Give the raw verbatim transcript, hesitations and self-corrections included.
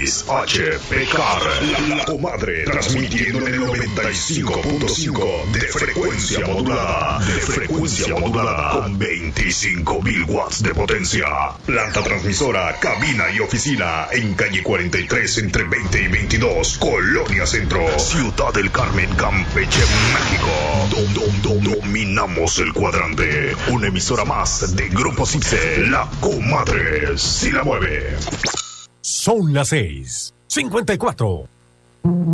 X H P K R, La Comadre, transmitiendo en el noventa y cinco punto cinco de frecuencia modulada, de frecuencia modulada, con veinticinco mil watts de potencia. Planta transmisora, cabina y oficina en calle cuarenta y tres entre veinte y veintidós, Colonia Centro, Ciudad del Carmen, Campeche, México. Dom, dom, dom, dominamos el cuadrante. Una emisora más de Grupo Cipse, La Comadre, si la mueve. Son las seis cincuenta y cuatro.